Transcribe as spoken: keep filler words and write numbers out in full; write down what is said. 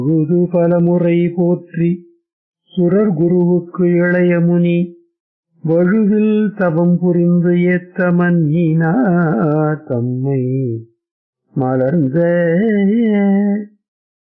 தொழுது பலமுறை போற்றி சுரர் குருவுக்கு இளைய முனி வழுவில் தவம் புரிந்து ஏத்த மன்னினார் தம்மை மலர்ந்த